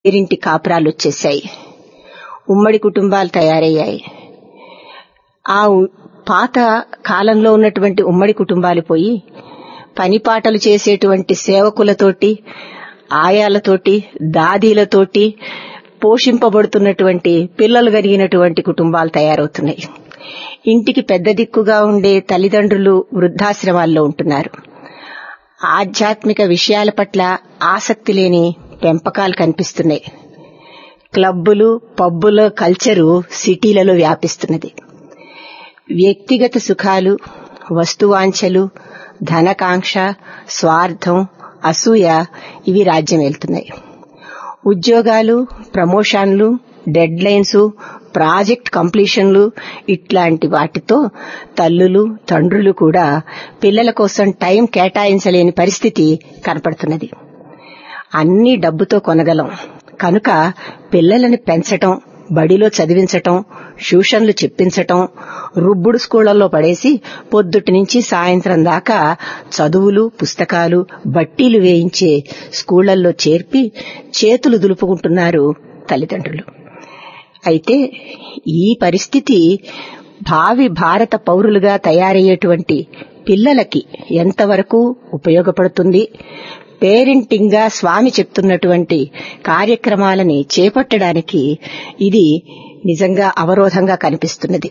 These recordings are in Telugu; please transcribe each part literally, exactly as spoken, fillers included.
పేరింటి కాపురాలు వచ్చేశాయి, ఉమ్మడి కుటుంబాలు తయారయ్యాయి. ఆ పాత కాలంలో ఉన్నటువంటి ఉమ్మడి కుటుంబాలు పోయి పనిపాటలు చేసేటువంటి సేవకులతోటి, ఆయాలతోటి, దాదీలతోటి పోషింపబడుతున్నటువంటి పిల్లలు కలిగినటువంటి కుటుంబాలు తయారవుతున్నాయి. ఇంటికి పెద్ద దిక్కుగా ఉండే తల్లిదండ్రులు వృద్ధాశ్రమాల్లో ఉంటున్నారు. ఆధ్యాత్మిక విషయాల పట్ల ఆసక్తి లేని పెంపకాలు కనిపిస్తున్నాయి. క్లబ్బులు, పబ్బుల కల్చరు సిటీలలో వ్యాపిస్తున్నది. వ్యక్తిగత సుఖాలు, వస్తువాంఛలు, ధనకాంక్ష, స్వార్థం, అసూయ ఇవి రాజ్యమేలుతున్నాయి. ఉద్యోగాలు, ప్రమోషన్లు, డెడ్ లైన్స్, ప్రాజెక్ట్ కంప్లీషన్లు ఇట్లాంటి వాటితో తల్లులు, తండ్రులు కూడా పిల్లల కోసం టైం కేటాయించలేని పరిస్థితి కనపడుతున్నది. అన్ని డబ్బుతో కొనగలం కనుక పిల్లలని పెంచటం, బడిలో చదివించటం, ట్యూషన్లు చెప్పించటం, రుబ్బుడు స్కూళ్లలో పడేసి పొద్దుటి నుంచి సాయంత్రం దాకా చదువులు, పుస్తకాలు, బట్టీలు వేయించే స్కూళ్లలో చేర్పి చేతులు దులుపుకుంటున్నారు తల్లిదండ్రులు. అయితే ఈ పరిస్థితి భావి భారత పౌరులుగా తయారయ్యేటువంటి పిల్లలకి ఎంతవరకు ఉపయోగపడుతుంది? పేరెంటింగ్ గా స్వామి చెప్తున్నటువంటి కార్యక్రమాలని చేపట్టడానికి ఇది నిజంగా అవరోధంగా కనిపిస్తున్నది.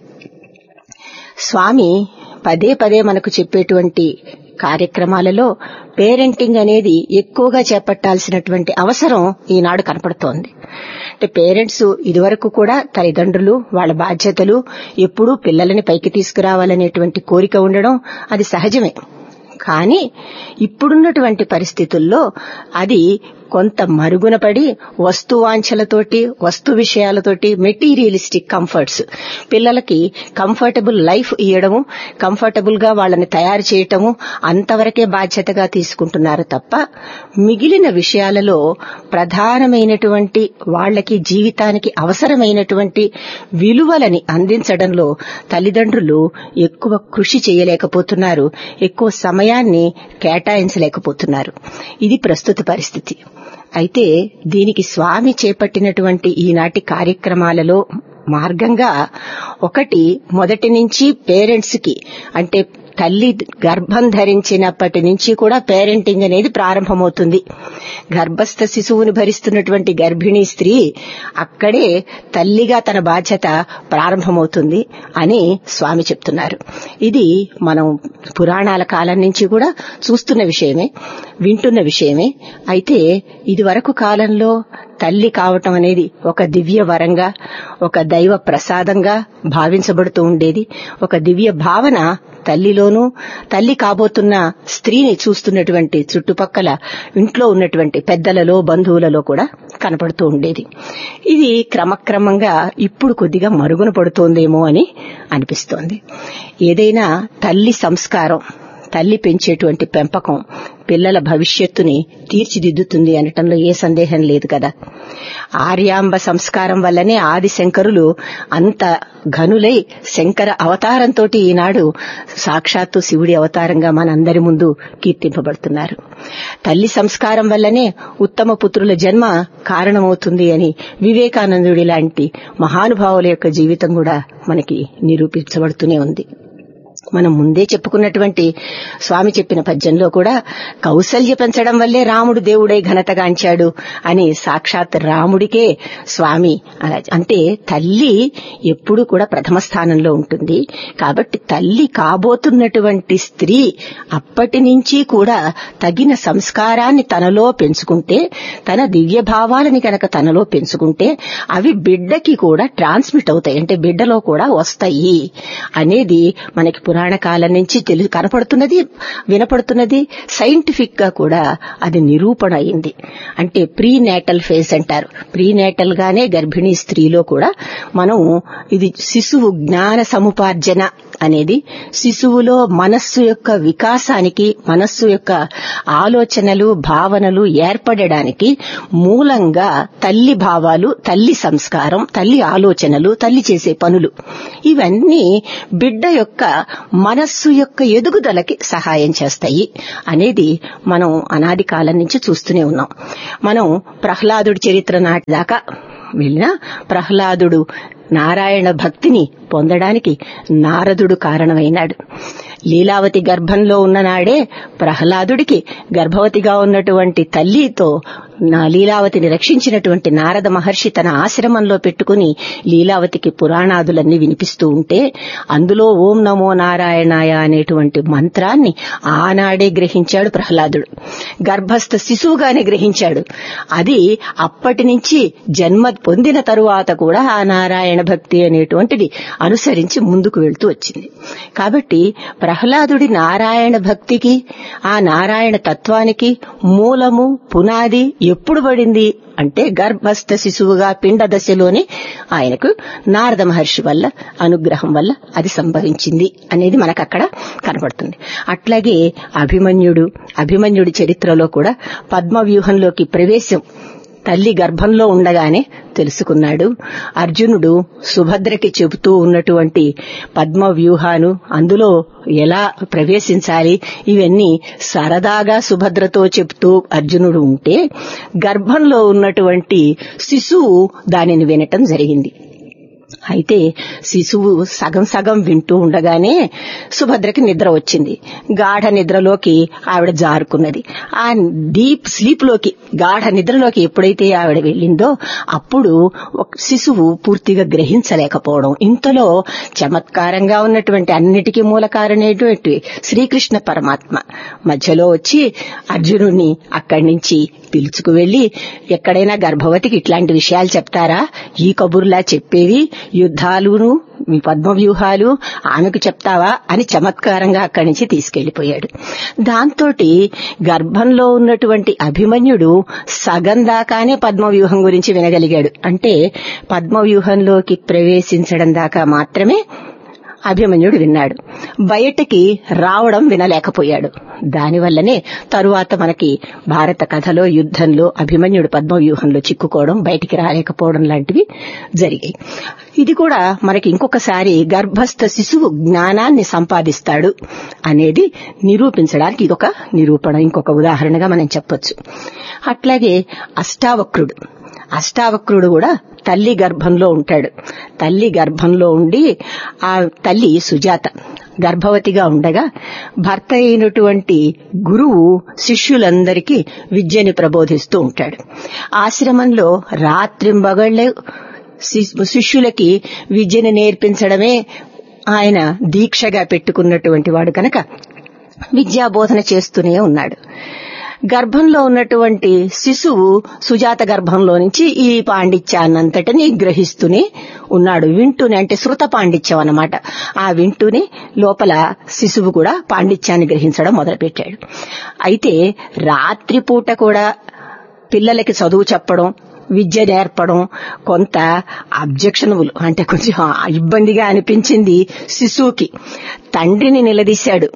స్వామి పదే పదే మనకు చెప్పేటువంటి కార్యక్రమాలలో పేరెంటింగ్ అనేది ఎక్కువగా చేపట్టాల్సినటువంటి అవసరం ఈనాడు కనపడుతోంది. అంటే పేరెంట్స్ ఇదివరకు కూడా తల్లిదండ్రులు వాళ్ళ బాధ్యతలు ఎప్పుడూ పిల్లలని పైకి తీసుకురావాలనేటువంటి కోరిక ఉండడం అది సహజమే. కానీ ఇప్పుడున్నటువంటి పరిస్థితుల్లో అది కొంత మరుగున పడి వస్తువాంఛలతోటి, వస్తు విషయాలతోటి, మెటీరియలిస్టిక్ కంఫర్ట్స్, పిల్లలకి కంఫర్టబుల్ లైఫ్ ఇవ్వడము, కంఫర్టబుల్ గా వాళ్ళని తయారు చేయటము అంతవరకే బాధ్యతగా తీసుకుంటున్నారు తప్ప మిగిలిన విషయాలలో ప్రధానమైనటువంటి వాళ్లకి జీవితానికి అవసరమైనటువంటి విలువలని అందించడంలో తల్లిదండ్రులు ఎక్కువ కృషి చేయలేకపోతున్నారు, ఎక్కువ సమయాన్ని కేటాయించలేకపోతున్నారు. ఇది ప్రస్తుత పరిస్థితి. అయితే దీనికి స్వామి చేపట్టినటువంటి ఈనాటి కార్యక్రమాలలో మార్గంగా ఒకటి, మొదటి నుంచి పేరెంట్స్ కి అంటే తల్లి గర్భం ధరించినప్పటి నుంచి కూడా పేరెంటింగ్ అనేది ప్రారంభమవుతుంది. గర్భస్థ శిశువుని భరిస్తున్నటువంటి గర్భిణీ స్త్రీ అక్కడే తల్లిగా తన బాధ్యత ప్రారంభమవుతుంది అని స్వామి చెప్తున్నారు. ఇది మనం పురాణాల కాలం నుంచి కూడా చూస్తున్న విషయమే, వింటున్న విషయమే. అయితే ఇది వరకు కాలంలో తల్లి కావటం అనేది ఒక దివ్య వరంగా, ఒక దైవ ప్రసాదంగా భావించబడుతూ ఉండేది. ఒక దివ్య భావన తల్లిలోనూ, తల్లి కాబోతున్న స్త్రీని చూస్తున్నటువంటి చుట్టుపక్కల ఇంట్లో ఉన్నటువంటి పెద్దలలో, బంధువులలో కూడా కనపడుతూ ఉండేది. ఇది క్రమక్రమంగా ఇప్పుడు కొద్దిగా మరుగున పడుతోందేమో అని అనిపిస్తోంది. ఏదైనా తల్లి సంస్కారం, తల్లి పెంచేటువంటి పెంపకం పిల్లల భవిష్యత్తుని తీర్చిదిద్దుతుంది అనటంలో ఏ సందేహం లేదు కదా. ఆర్యాంబ సంస్కారం వల్లనే ఆది శంకరులు అంత ఘనులై శంకర అవతారంతో ఈనాడు సాక్షాత్తు శివుడి అవతారంగా మనందరి ముందు కీర్తింపబడుతున్నారు. తల్లి సంస్కారం వల్లనే ఉత్తమ పుత్రుల జన్మ కారణమవుతుంది అని వివేకానందుడి లాంటి మహానుభావుల యొక్క జీవితం కూడా మనకి నిరూపించబడుతూనే ఉంది. మనం ముందే చెప్పుకున్నటువంటి స్వామి చెప్పిన పద్యంలో కూడా కౌసల్య పెంచడం వల్లే రాముడు దేవుడై ఘనతగాంచాడు అని సాక్షాత్ రాముడికే స్వామి అలా. అంటే తల్లి ఎప్పుడూ కూడా ప్రథమ స్థానంలో ఉంటుంది. కాబట్టి తల్లి కాబోతున్నటువంటి స్త్రీ అప్పటి నుంచి కూడా తగిన సంస్కారాన్ని తనలో పెంచుకుంటే, తన దివ్య భావాలని కనుక తనలో పెంచుకుంటే అవి బిడ్డకి కూడా ట్రాన్స్మిట్ అవుతాయి, అంటే బిడ్డలో కూడా వస్తాయి అనేది మనకి పురాణ కాలం నుంచి తెలుసు కనపడుతున్నది, వినపడుతున్నది. సైంటిఫిక్ గా కూడా అది నిరూపణ అయింది. అంటే ప్రీ నేటల్ ఫేజ్ అంటారు. ప్రీ నేటల్ గానే గర్భిణీ స్త్రీలో కూడా మనం ఇది శిశువు జ్ఞాన సముపార్జన అనేది శిశువులో మనస్సు యొక్క వికాసానికి, మనస్సు యొక్క ఆలోచనలు, భావనలు ఏర్పడడానికి మూలంగా తల్లి భావాలు, తల్లి సంస్కారం, తల్లి ఆలోచనలు, తల్లి చేసే పనులు ఇవన్నీ బిడ్డ యొక్క మనస్సు యొక్క ఎదుగుదలకి సహాయం చేస్తాయి అనేది మనం అనాది కాలం నుంచి చూస్తూనే ఉన్నాం. మనం ప్రహ్లాదుడి చరిత్ర నాటి దాకా వెళ్ళినా ప్రహ్లాదుడు నారాయణ భక్తిని పొందడానికి నారదుడు కారణమైనాడు. లీలావతి గర్భంలో ఉన్ననాడే ప్రహ్లాదుడికి గర్భవతిగా ఉన్నటువంటి తల్లితో నా లీలావతిని రక్షించినటువంటి నారద మహర్షి తన ఆశ్రమంలో పెట్టుకుని లీలావతికి పురాణాదులన్నీ వినిపిస్తూ ఉంటే అందులో ఓం నమో నారాయణాయ అనేటువంటి మంత్రాన్ని ఆనాడే గ్రహించాడు ప్రహ్లాదుడు. గర్భస్థ శిశువుగానే గ్రహించాడు. అది అప్పటి నుంచి జన్మ పొందిన తరువాత కూడా ఆ నారాయణ భక్తి అనేటువంటిది అనుసరించి ముందుకు వెళ్తూ వచ్చింది. కాబట్టి ప్రహ్లాదుడి నారాయణ భక్తికి ఆ నారాయణ తత్వానికి మూలము పునాది ఎప్పుడు పడింది అంటే గర్భస్థ శిశువుగా పిండ దశలోనే ఆయనకు నారద మహర్షి వల్ల అనుగ్రహం వల్ల అది సంభవించింది అనేది మనకు అక్కడ కనబడుతుంది. అట్లాగే అభిమన్యుడు అభిమన్యుడి చరిత్రలో కూడా పద్మవ్యూహంలోకి ప్రవేశం తల్లి గర్భంలో ఉండగానే తెలుసుకున్నాడు. అర్జునుడు సుభద్రకి చెబుతూ ఉన్నటువంటి పద్మ వ్యూహాను అందులో ఎలా ప్రవేశించాలి ఇవన్నీ సరదాగా సుభద్రతో చెప్తూ అర్జునుడు ఉంటే గర్భంలో ఉన్నటువంటి శిశువు దానిని వినటం జరిగింది. అయితే శిశువు సగం సగం వింటూ ఉండగానే సుభద్రకి నిద్ర వచ్చింది. గాఢ నిద్రలోకి ఆవిడ జారుకున్నది. ఆ డీప్ స్లీప్ లోకి గాఢ నిద్రలోకి ఎప్పుడైతే ఆవిడ వెళ్ళిందో అప్పుడు శిశువు పూర్తిగా గ్రహించలేకపోవడం. ఇంతలో చమత్కారంగా ఉన్నటువంటి అన్నిటికీ మూల కారణమైనటువంటి శ్రీకృష్ణ పరమాత్మ మధ్యలో వచ్చి అర్జునుడిని అక్కడి నుంచి పిలుచుకు వెళ్లి ఎక్కడైనా గర్భవతికి ఇట్లాంటి విషయాలు చెప్తారా, ఈ కబుర్లా చెప్పేవి యుద్ధాలును మీ పద్మవ్యూహాలు ఆమెకు చెప్తావా అని చమత్కారంగా అక్కడి నుంచి తీసుకెళ్లిపోయాడు. దాంతోటి గర్భంలో ఉన్నటువంటి అభిమన్యుడు సగం దాకానే పద్మవ్యూహం గురించి వినగలిగాడు. అంటే పద్మవ్యూహంలోకి ప్రవేశించడం దాకా మాత్రమే అభిమన్యుడు విన్నాడు. బయటికి రావడం వినలేకపోయాడు. దానివల్లనే తరువాత మనకి భారత కథలో యుద్ధంలో అభిమన్యుడు పద్మవ్యూహంలో చిక్కుకోవడం బయటికి రాలేకపోవడం లాంటివి జరిగాయి. ఇది కూడా మనకి ఇంకొకసారి గర్భస్థ శిశువు జ్ఞానాన్ని సంపాదిస్తాడు అనేది నిరూపించడానికి ఇదొక నిరూపణ, ఇంకొక ఉదాహరణగా మనం చెప్పొచ్చు. అట్లాగే అష్టావక్రుడు అష్టావక్రుడు కూడా తల్లి గర్భంలో ఉంటాడు. తల్లి గర్భంలో ఉండి ఆ తల్లి సుజాత గర్భవతిగా ఉండగా భర్త అయినటువంటి గురువు శిష్యులందరికీ విద్యని ప్రబోధిస్తూ ఉంటాడు. ఆశ్రమంలో రాత్రింబగళ్లే శిష్యులకి విద్యని నేర్పించడమే ఆయన దీక్షగా పెట్టుకున్నటువంటి వాడు కనుక విద్యాబోధన చేస్తూనే ఉన్నాడు. గర్భంలో ఉన్నటువంటి శిశువు సుజాత గర్భంలో నుంచి ఈ పాండిత్యాన్నంతటినీ గ్రహిస్తూనే ఉన్నాడు. వింటూనే అంటే శృత పాండిత్యం అన్నమాట. ఆ వింటూనే లోపల శిశువు కూడా పాండిత్యాన్ని గ్రహించడం మొదలుపెట్టాడు. అయితే రాత్రిపూట కూడా పిల్లలకి చదువు చెప్పడం విద్య నేర్పడం కొంత అబ్జెక్షనబుల్ అంటే కొంచెం ఇబ్బందిగా అనిపించింది శిశువుకి. తండ్రిని నిలదీశాడు.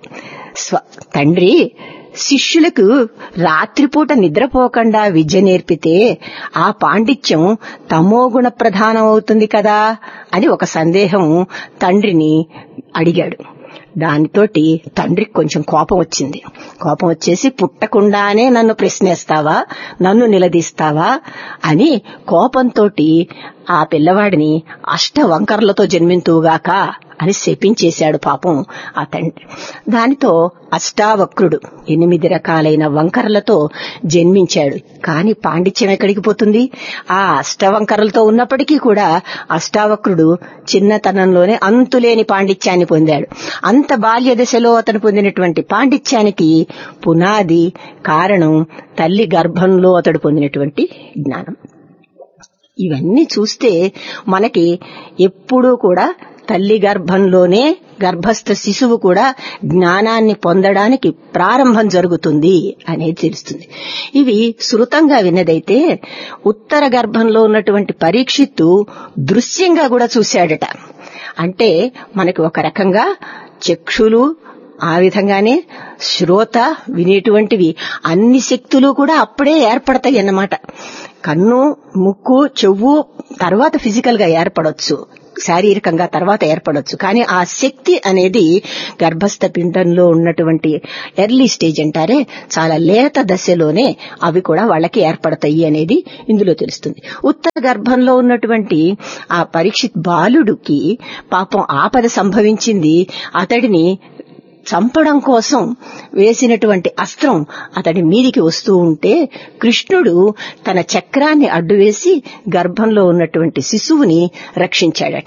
తండ్రి శిష్యులకు రాత్రిపూట నిద్రపోకుండా విద్య నేర్పితే ఆ పాండిత్యం తమోగుణ ప్రధానం అవుతుంది కదా అని ఒక సందేహం తండ్రిని అడిగాడు. దానితోటి తండ్రికి కొంచెం కోపం వచ్చింది. కోపం వచ్చేసి పుట్టకుండానే నన్ను ప్రశ్నిస్తావా, నన్ను నిలదీస్తావా అని కోపంతోటి ఆ పిల్లవాడిని అష్ట వంకర్లతో జన్మింతువుగాక అని శపించేశాడు పాపం ఆ తండ్రి. దానితో అష్టావక్రుడు ఎనిమిది రకాలైన వంకరలతో జన్మించాడు. కాని పాండిత్యం ఎక్కడికి పోతుంది? ఆ అష్టవంకరలతో ఉన్నప్పటికీ కూడా అష్టావక్రుడు చిన్నతనంలోనే అంతులేని పాండిత్యాన్ని పొందాడు. అంత బాల్య దశలో అతను పొందినటువంటి పాండిత్యానికి పునాది కారణం తల్లి గర్భంలో అతడు పొందినటువంటి జ్ఞానం. ఇవన్నీ చూస్తే మనకి ఎప్పుడూ కూడా తల్లి గర్భంలోనే గర్భస్థ శిశువు కూడా జ్ఞానాన్ని పొందడానికి ప్రారంభం జరుగుతుంది అనేది తెలుస్తుంది. ఇవి శృతంగా విన్నదైతే ఉత్తర గర్భంలో ఉన్నటువంటి పరీక్షిత్తు దృశ్యంగా కూడా చూశాడట. అంటే మనకి ఒక రకంగా చక్షులు ఆ విధంగానే శ్రోత వినేటువంటివి అన్ని శక్తులు కూడా అప్పుడే ఏర్పడతాయి అన్నమాట. కన్ను ముక్కు చెవు తర్వాత ఫిజికల్ గా ఏర్పడొచ్చు. శారీరకంగా తర్వాత ఏర్పడొచ్చు. కానీ ఆ శక్తి అనేది గర్భస్థ పిండంలో ఉన్నటువంటి ఎర్లీ స్టేజ్ అంటారే, చాలా లేత దశలోనే అవి కూడా వాళ్ళకి ఏర్పడతాయి అనేది ఇందులో తెలుస్తుంది. ఉత్తర గర్భంలో ఉన్నటువంటి ఆ పరీక్షిత్ బాలుడికి పాపం ఆపద సంభవించింది. అతడిని చంపడం కోసం వేసినటువంటి అస్త్రం అతడి మీదికి వస్తూ ఉంటే కృష్ణుడు తన చక్రాన్ని అడ్డువేసి గర్భంలో ఉన్నటువంటి శిశువుని రక్షించాడట.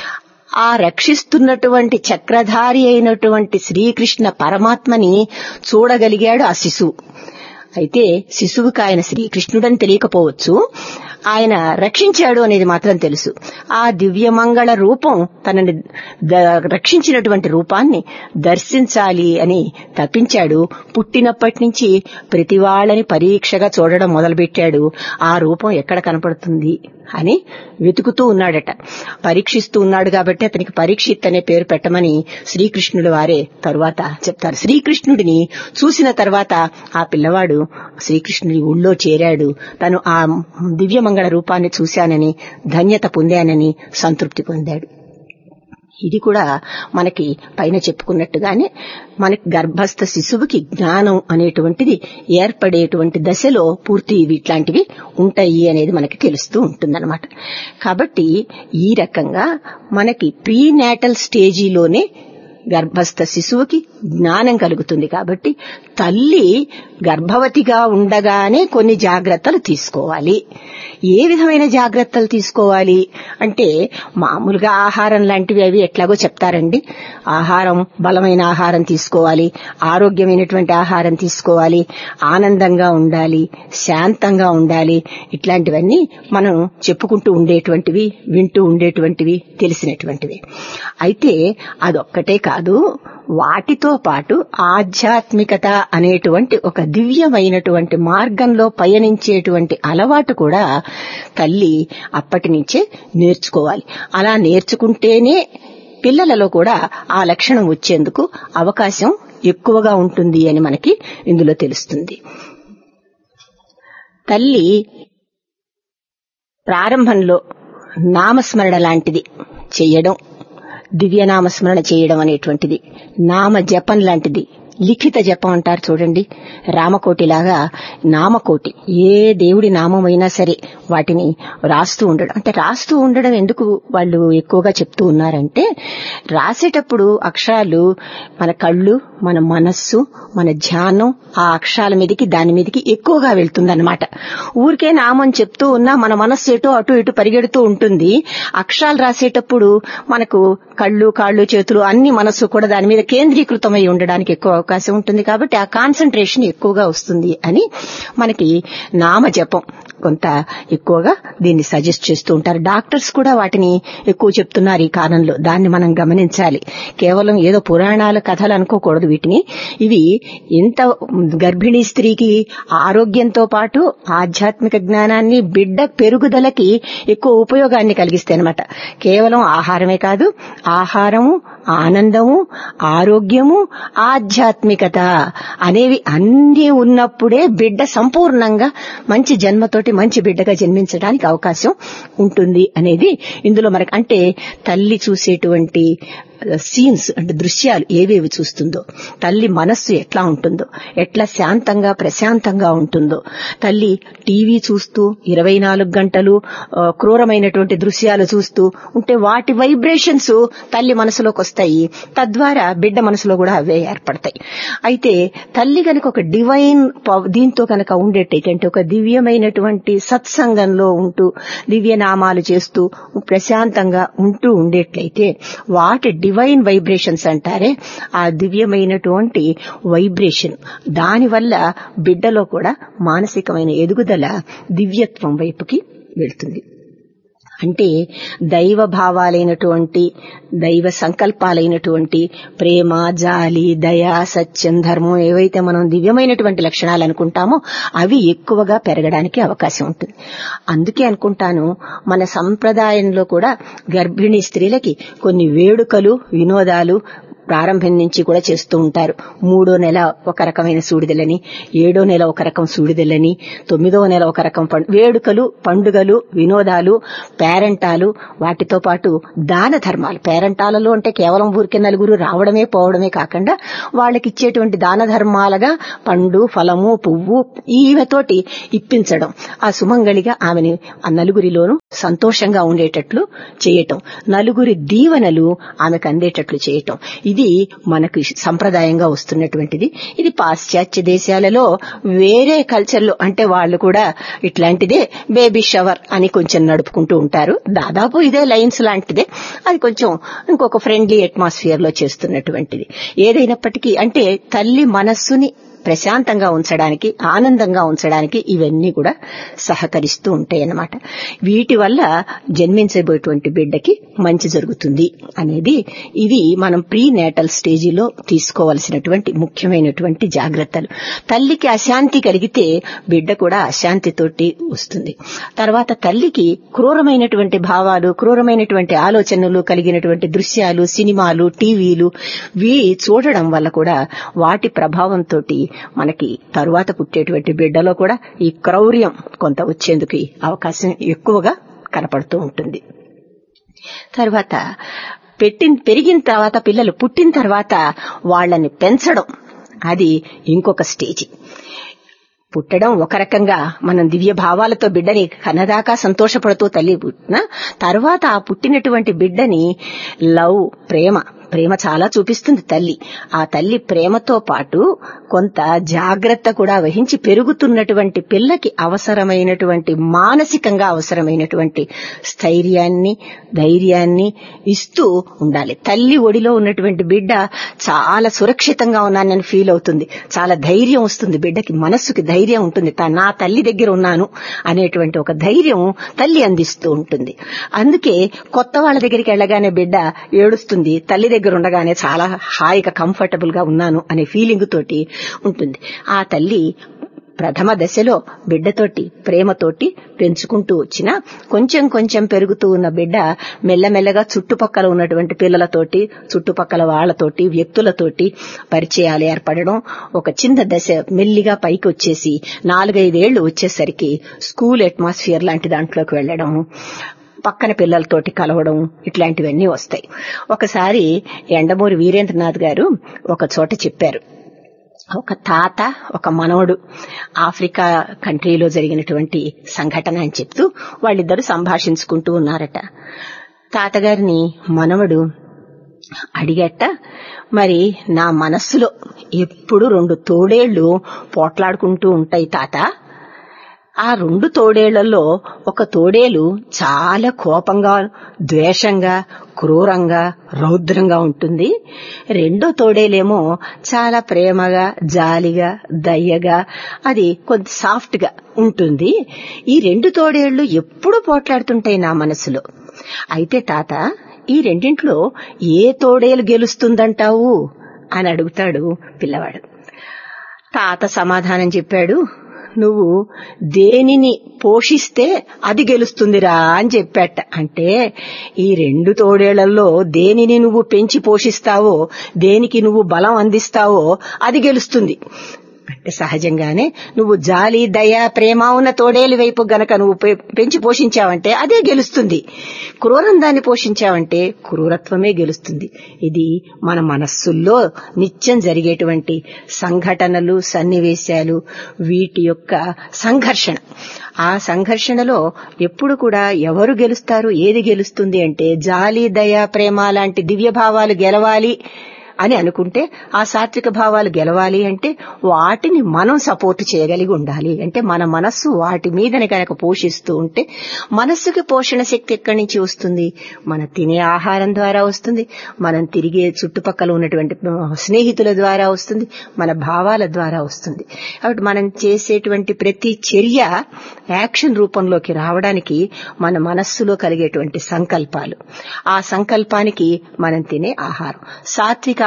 ఆ రక్షిస్తున్నటువంటి చక్రధారి అయినటువంటి శ్రీకృష్ణ పరమాత్మని చూడగలిగాడు ఆ శిశువు. అయితే శిశువుకి ఆయన శ్రీకృష్ణుడని తెలియకపోవచ్చు, ఆయన రక్షించాడు అనేది మాత్రం తెలుసు. ఆ దివ్యమంగళ రూపం తనని రక్షించినటువంటి రూపాన్ని దర్శించాలి అని తప్పించాడు. పుట్టినప్పటి నుంచి ప్రతి వాళ్ళని పరీక్షగా చూడడం మొదలుపెట్టాడు. ఆ రూపం ఎక్కడ కనపడుతుంది అని వెతుకుతూ ఉన్నాడట. పరీక్షిస్తూ ఉన్నాడు కాబట్టి అతనికి పరీక్షిత్ అనే పేరు పెట్టమని శ్రీకృష్ణుడు వారే తరువాత చెప్తారు. శ్రీకృష్ణుడిని చూసిన తర్వాత ఆ పిల్లవాడు శ్రీకృష్ణుడి ఊళ్ళో చేరాడు. తను ఆ దివ్యమంగళ రూపాన్ని చూశానని, ధన్యత పొందానని సంతృప్తి పొందాడు. ఇది కూడా మనకి పైన చెప్పుకున్నట్టుగానే మనకి గర్భస్థ శిశువుకి జ్ఞానం అనేటువంటిది ఏర్పడేటువంటి దశలో పూర్తి ఇట్లాంటివి ఉంటాయి అనేది మనకి తెలుస్తూ ఉంటుందన్నమాట. కాబట్టి ఈ రకంగా మనకి ప్రీనాటల్ స్టేజీలోనే గర్భస్థ శిశువుకి జ్ఞానం కలుగుతుంది. కాబట్టి తల్లి గర్భవతిగా ఉండగానే కొన్ని జాగ్రత్తలు తీసుకోవాలి. ఏ విధమైన జాగ్రత్తలు తీసుకోవాలి అంటే, మామూలుగా ఆహారం లాంటివి అవి ఎట్లాగో చెప్తారండి. ఆహారం, బలమైన ఆహారం తీసుకోవాలి, ఆరోగ్యమైనటువంటి ఆహారం తీసుకోవాలి, ఆనందంగా ఉండాలి, శాంతంగా ఉండాలి. ఇట్లాంటివన్నీ మనం చెప్పుకుంటూ ఉండేటువంటివి, వింటూ ఉండేటువంటివి, తెలిసినటువంటివి. అయితే అదొక్కటే కాదు, వాటితో పాటు ఆధ్యాత్మికత అనేటువంటి ఒక దివ్యమైనటువంటి మార్గంలో పయనించేటువంటి అలవాటు కూడా తల్లి అప్పటి నుంచే నేర్చుకోవాలి. అలా నేర్చుకుంటేనే పిల్లలలో కూడా ఆ లక్షణం వచ్చేందుకు అవకాశం ఎక్కువగా ఉంటుంది అని మనకి ఇందులో తెలుస్తుంది. తల్లి ప్రారంభంలో నామస్మరణ లాంటిది చేయడం, దివ్యనామస్మరణ చేయడం అనేటువంటిది, నామ జపం లాంటిది, లిఖిత జపం అంటారు చూడండి, రామకోటిలాగా నామకోటి, ఏ దేవుడి నామమైనా సరే వాటిని రాస్తూ ఉండడం. అంటే రాస్తూ ఉండడం ఎందుకు వాళ్ళు ఎక్కువగా చెప్తూ ఉన్నారంటే, రాసేటప్పుడు అక్షరాలు మన కళ్ళు, మన మనస్సు, మన ధ్యానం ఆ అక్షరాల మీదకి దాని మీదకి ఎక్కువగా వెళ్తుందన్నమాట. ఊరికే నామం చెప్తూ ఉన్నా మన మనస్సు ఎటో అటు ఇటు పరిగెడుతూ ఉంటుంది. అక్షరాలు రాసేటప్పుడు మనకు కళ్ళు, కాళ్ళు, చేతులు అన్ని మనస్సు కూడా దాని మీద కేంద్రీకృతమై ఉండడానికి ఎక్కువ అవకాశం ఉంటుంది. కాబట్టి ఆ కాన్సన్ట్రేషన్ ఎక్కువగా వస్తుంది అని మనకి నామజపం కొంత ఎక్కువగా దీన్ని సజెస్ట్ చేస్తూ ఉంటారు. డాక్టర్స్ కూడా వాటిని ఎక్కువ చెప్తున్నారు ఈ కాలంలో. దాన్ని మనం గమనించాలి. కేవలం ఏదో పురాణాల కథలు అనుకోకూడదు వీటిని. ఇవి ఎంత గర్భిణీ స్త్రీకి ఆరోగ్యంతో పాటు ఆధ్యాత్మిక జ్ఞానాన్ని, బిడ్డ పెరుగుదలకి ఎక్కువ ఉపయోగాన్ని కలిగిస్తాయి అన్నమాట. కేవలం ఆహారమే కాదు, ఆహారము, ఆనందము, ఆరోగ్యము, ఆధ్యాత్మికత అనేవి అన్నీ ఉన్నప్పుడే బిడ్డ సంపూర్ణంగా మంచి జన్మతోటి మంచి బిడ్డగా జన్మించడానికి అవకాశం ఉంటుంది అనేది ఇందులో మనకి. అంటే తల్లి చూసేటువంటి సీన్స్ అంటే దృశ్యాలు ఏవేవి చూస్తుందో, తల్లి మనస్సు ఎట్లా ఉంటుందో, ఎట్లా శాంతంగా ప్రశాంతంగా ఉంటుందో, తల్లి టీవీ చూస్తూ ఇరవై నాలుగు గంటలు క్రూరమైనటువంటి దృశ్యాలు చూస్తూ ఉంటే వాటి వైబ్రేషన్స్ తల్లి మనసులోకి వస్తాయి. తద్వారా బిడ్డ మనసులో కూడా అవే ఏర్పడతాయి. అయితే తల్లి కనుక ఒక డివైన్ దీంతో కనుక ఉండేటైతే, అంటే ఒక దివ్యమైనటువంటి సత్సంగంలో ఉంటూ దివ్యనామాలు చేస్తూ ప్రశాంతంగా ఉంటూ ఉండేట్లయితే వాటి డివైన్ వైబ్రేషన్స్ అంటారే, ఆ దివ్యమైనటువంటి వైబ్రేషన్ దానివల్ల బిడ్డలో కూడా మానసికమైన ఎదుగుదల దివ్యత్వం వైపుకి వెళ్తుంది. అంటే దైవ భావాలైనటువంటి, దైవ సంకల్పాలైనటువంటి ప్రేమ, జాలి, దయ, సత్యం, ధర్మం ఏవైతే మనం దివ్యమైనటువంటి లక్షణాలు అనుకుంటామో అవి ఎక్కువగా పెరగడానికి అవకాశం ఉంటుంది. అందుకే అనుకుంటాను మన సంప్రదాయంలో కూడా గర్భిణీ స్త్రీలకి కొన్ని వేడుకలు, వినోదాలు ప్రారంభం నుంచి కూడా చేస్తూ ఉంటారు. మూడో నెల ఒక రకమైన సూడిదలని, ఏడో నెల ఒక రకం సూడిదలని, తొమ్మిదో నెల ఒక రకం వేడుకలు, పండుగలు, వినోదాలు, పేరంటాలు, వాటితో పాటు దాన ధర్మాలు. పేరంటాలలో అంటే కేవలం ఊరికే నలుగురు రావడమే పోవడమే కాకుండా వాళ్ళకి ఇచ్చేటువంటి దాన ధర్మాలుగా పండు, ఫలము, పువ్వు ఈమెతోటి ఇప్పించడం, ఆ సుమంగళిగా ఆమెని ఆ నలుగురిలోనూ సంతోషంగా ఉండేటట్లు చేయటం, నలుగురి దీవెనలు ఆమెకు అందేటట్లు చేయటం, ఇది మనకు సంప్రదాయంగా వస్తున్నటువంటిది. ఇది పాశ్చాత్య దేశాలలో వేరే కల్చర్లో అంటే వాళ్ళు కూడా ఇట్లాంటిదే బేబీ షవర్ అని కొంచెం నడుపుకుంటూ ఉంటారు. దాదాపు ఇదే లైన్స్ లాంటిదే, అది కొంచెం ఇంకొక ఫ్రెండ్లీ అట్మాస్ఫియర్ లో చేస్తున్నటువంటిది. ఏదైనప్పటికీ అంటే తల్లి మనస్సుని ప్రశాంతంగా ఉంచడానికి, ఆనందంగా ఉంచడానికి ఇవన్నీ కూడా సహకరిస్తూ ఉంటాయి అన్నమాట. వీటి వల్ల జన్మించబోయేటువంటి బిడ్డకి మంచి జరుగుతుంది అనేది ఇది మనం ప్రీ నేటల్ స్టేజీలో తీసుకోవలసినటువంటి ముఖ్యమైనటువంటి జాగ్రత్తలు. తల్లికి అశాంతి కలిగితే బిడ్డ కూడా అశాంతితోటి వస్తుంది. తర్వాత తల్లికి క్రూరమైనటువంటి భావాలు, క్రూరమైనటువంటి ఆలోచనలు కలిగినటువంటి దృశ్యాలు, సినిమాలు, టీవీలు వీ చూడడం వల్ల కూడా వాటి ప్రభావంతో మనకి తరువాత పుట్టేటువంటి బిడ్డలో కూడా ఈ క్రౌర్యం కొంత వచ్చేందుకు అవకాశం ఎక్కువగా కనపడుతూ ఉంటుంది. తర్వాత పెట్టిన పెరిగిన తర్వాత పిల్లలు పుట్టిన తర్వాత వాళ్ళని పెంచడం అది ఇంకొక స్టేజి. పుట్టడం ఒక రకంగా మనం దివ్య భావాలతో బిడ్డని కన్నదాకా సంతోషపడుతూ తల్లి పుట్టిన తర్వాత ఆ పుట్టినటువంటి బిడ్డని లవ్, ప్రేమ ప్రేమ చాలా చూపిస్తుంది తల్లి. ఆ తల్లి ప్రేమతో పాటు కొంత జాగ్రత్త కూడా వహించి పెరుగుతున్నటువంటి పిల్లకి అవసరమైనటువంటి మానసికంగా అవసరమైనటువంటి స్థైర్యాన్ని, ధైర్యాన్ని ఇస్తూ ఉండాలి. తల్లి ఒడిలో ఉన్నటువంటి బిడ్డ చాలా సురక్షితంగా ఉన్నానని ఫీల్ అవుతుంది, చాలా ధైర్యం వస్తుంది బిడ్డకి, మనస్సుకి ధైర్యం ఉంటుంది. నా తల్లి దగ్గర ఉన్నాను అనేటువంటి ఒక ధైర్యం తల్లి అందిస్తూ ఉంటుంది. అందుకే కొత్త వాళ్ళ దగ్గరికి వెళ్ళగానే బిడ్డ ఏడుస్తుంది, తల్లి దగ్గర ఉండగానే చాలా హాయిగా కంఫర్టబుల్ గా ఉన్నాను అనే ఫీలింగ్ తోటి ఉంటుంది. ఆ తల్లి ప్రథమ దశలో బిడ్డతోటి ప్రేమతోటి పెంచుకుంటూ వచ్చినా కొంచెం కొంచెం పెరుగుతూ ఉన్న బిడ్డ మెల్లమెల్లగా చుట్టుపక్కల ఉన్నటువంటి పిల్లలతోటి, చుట్టుపక్కల వాళ్లతోటి, వ్యక్తులతోటి పరిచయాలు ఏర్పడడం, ఒక చిన్న దశ మెల్లిగా పైకి వచ్చేసి నాలుగైదేళ్లు వచ్చేసరికి స్కూల్ అట్మాస్ఫియర్ లాంటి దాంట్లోకి వెళ్లడం, పక్కన పిల్లలతోటి కలవడం, ఇట్లాంటివన్నీ వస్తాయి. ఒకసారి యండమూరి వీరేంద్రనాథ్ గారు ఒక చోట చెప్పారు, ఒక తాత ఒక మనవడు ఆఫ్రికా కంట్రీలో జరిగినటువంటి సంఘటన అని చెప్తూ వాళ్ళిద్దరూ సంభాషించుకుంటూ ఉన్నారట. తాతగారిని మనవడు అడిగట, మరి నా మనస్సులో ఎప్పుడు రెండు తోడేళ్లు పోట్లాడుకుంటూ ఉంటాయి తాత. ఆ రెండు తోడేళ్లలో ఒక తోడేలు చాలా కోపంగా, ద్వేషంగా, క్రూరంగా, రౌద్రంగా ఉంటుంది. రెండో తోడేలేమో చాలా ప్రేమగా, జాలిగా, దయ్యగా, అది కొంత సాఫ్ట్ గా ఉంటుంది. ఈ రెండు తోడేళ్లు ఎప్పుడు పోట్లాడుతుంటాయి నా మనసులో. అయితే తాత, ఈ రెండింట్లో ఏ తోడేలు గెలుస్తుందంటావు అని అడుగుతాడు పిల్లవాడు. తాత సమాధానం చెప్పాడు, నువ్వు దేనిని పోషిస్తే అది గెలుస్తుందిరా అని చెప్పాట. అంటే ఈ రెండు తోడేళ్లలో దేనిని నువ్వు పెంచి పోషిస్తావో, దేనికి నువ్వు బలం అందిస్తావో అది గెలుస్తుంది. అంటే సహజంగానే నువ్వు జాలి, దయ, ప్రేమ ఉన్న తోడేలు వైపు గనక నువ్వు పెంచి పోషించావంటే అదే గెలుస్తుంది. క్రూరం దాన్ని పోషించావంటే క్రూరత్వమే గెలుస్తుంది. ఇది మన మనస్సుల్లో నిత్యం జరిగేటువంటి సంఘటనలు, సన్నివేశాలు, వీటి యొక్క సంఘర్షణ. ఆ సంఘర్షణలో ఎప్పుడు కూడా ఎవరు గెలుస్తారు, ఏది గెలుస్తుంది అంటే జాలి, దయ, ప్రేమ లాంటి దివ్య భావాలు గెలవాలి అని అనుకుంటే, ఆ సాత్విక భావాలు గెలవాలి అంటే వాటిని మనం సపోర్ట్ చేయగలిగి ఉండాలి. అంటే మన మనస్సు వాటి మీదనే కనుక పోషిస్తూ ఉంటే, మనస్సుకి పోషణ శక్తి ఎక్కడి నుంచి వస్తుంది? మన తినే ఆహారం ద్వారా వస్తుంది, మనం తిరిగే చుట్టుపక్కల ఉన్నటువంటి స్నేహితుల ద్వారా వస్తుంది, మన భావాల ద్వారా వస్తుంది. కాబట్టి మనం చేసేటువంటి ప్రతి చర్య యాక్షన్ రూపంలోకి రావడానికి మన మనస్సులో కలిగేటువంటి సంకల్పాలు, ఆ సంకల్పానికి మనం తినే ఆహారం, సాత్విక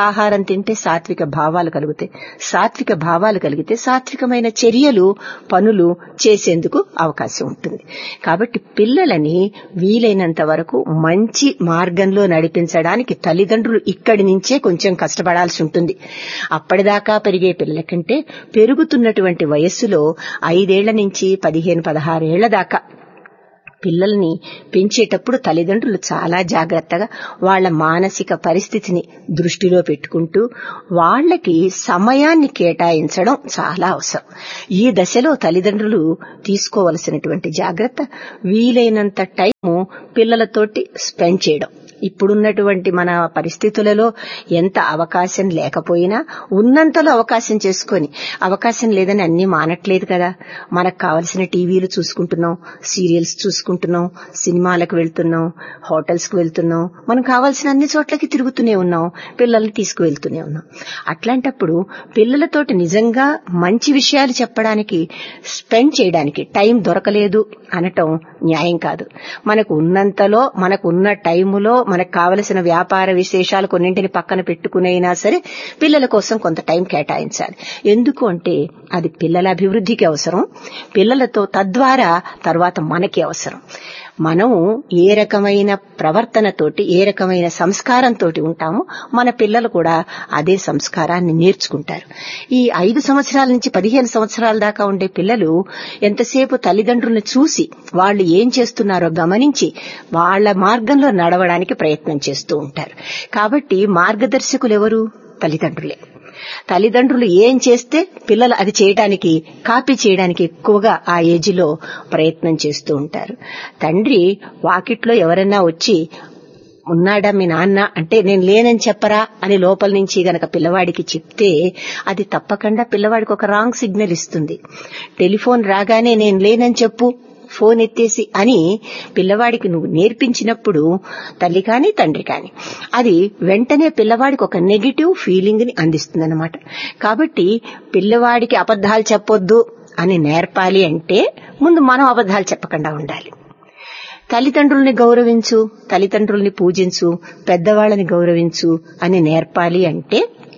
ఆహారం తింటే సాత్విక భావాలు కలుగుతాయి. సాత్విక భావాలు కలిగితే సాత్వికమైన చర్యలు, పనులు చేసేందుకు అవకాశం ఉంటుంది. కాబట్టి పిల్లలని వీలైనంత వరకు మంచి మార్గంలో నడిపించడానికి తల్లిదండ్రులు ఇక్కడి నుంచే కొంచెం కష్టపడాల్సి ఉంటుంది. అప్పటిదాకా పెరిగే పిల్లల కంటే పెరుగుతున్నటువంటి వయస్సులో ఐదేళ్ల నుంచి పదిహేను పదహారేళ్ల దాకా పిల్లల్ని పెంచేటప్పుడు తల్లిదండ్రులు చాలా జాగ్రత్తగా వాళ్ల మానసిక పరిస్థితిని దృష్టిలో పెట్టుకుంటూ వాళ్లకి సమయాన్ని కేటాయించడం చాలా అవసరం. ఈ దశలో తల్లిదండ్రులు తీసుకోవలసినటువంటి జాగ్రత్త వీలైనంత టైము పిల్లలతోటి స్పెండ్ చేయడం. ఇప్పుడున్నటువంటి మన పరిస్థితులలో ఎంత అవకాశం లేకపోయినా ఉన్నంతలో అవకాశం చేసుకొని, అవకాశం లేదని అన్ని మానట్లేదు కదా, మనకు కావలసిన టీవీలు చూసుకుంటున్నాం, సీరియల్స్ చూసుకుంటున్నాం, సినిమాలకు వెళ్తున్నాం, హోటల్స్ కు వెళ్తున్నాం, మనకు కావాల్సిన అన్ని చోట్లకి తిరుగుతూనే ఉన్నాం, పిల్లల్ని తీసుకువెళ్తూనే ఉన్నాం. అట్లాంటప్పుడు పిల్లలతోటి నిజంగా మంచి విషయాలు చెప్పడానికి, స్పెండ్ చేయడానికి టైం దొరకలేదు అనటం న్యాయం కాదు. మనకు ఉన్నంతలో, మనకు ఉన్న టైములో మనకు కావలసిన వ్యాపార విశేషాలు కొన్నింటిని పక్కన పెట్టుకునైనా సరే పిల్లల కోసం కొంత టైం కేటాయించాలి. ఎందుకు అంటే అది పిల్లల అభివృద్ధికి అవసరం, పిల్లలతో తద్వారా తర్వాత మనకి అవసరం. మనం ఏ రకమైన ప్రవర్తనతోటి, ఏ రకమైన సంస్కారంతో ఉంటామో మన పిల్లలు కూడా అదే సంస్కారాన్ని నేర్చుకుంటారు. ఈ ఐదు సంవత్సరాల నుంచి పదిహేను సంవత్సరాల దాకా ఉండే పిల్లలు ఎంతసేపు తల్లిదండ్రులను చూసి వాళ్ళు ఏం చేస్తున్నారో గమనించి వాళ్ల మార్గంలో నడవడానికి ప్రయత్నం చేస్తూ ఉంటారు. కాబట్టి మార్గదర్శకులు ఎవరు? తల్లిదండ్రులే. తల్లిదండ్రులు ఏం చేస్తే పిల్లలు అది చేయడానికి, కాపీ చేయడానికి ఎక్కువగా ఆ ఏజ్ లో ప్రయత్నం చేస్తూ ఉంటారు. తండ్రి వాకిట్లో ఎవరన్నా వచ్చి ఉన్నాడా మీ నాన్న అంటే నేను లేనని చెప్పరా అని లోపల నుంచి గనక పిల్లవాడికి చెప్తే అది తప్పకుండా పిల్లవాడికి ఒక రాంగ్ సిగ్నల్ ఇస్తుంది. టెలిఫోన్ రాగానే నేను లేనని చెప్పు, ఫోన్ ఎత్తేసి అని పిల్లవాడికి నువ్వు నేర్పించినప్పుడు తల్లి కాని తండ్రి కాని అది వెంటనే పిల్లవాడికి ఒక నెగిటివ్ ఫీలింగ్ ని అందిస్తుందన్నమాట. కాబట్టి పిల్లవాడికి అబద్ధాలు చెప్పొద్దు అని నేర్పాలి అంటే ముందు మనం అబద్ధాలు చెప్పకుండా ఉండాలి. తల్లిదండ్రుల్ని గౌరవించు, తల్లిదండ్రుల్ని పూజించు, పెద్దవాళ్ళని గౌరవించు అని నేర్పాలి అంటే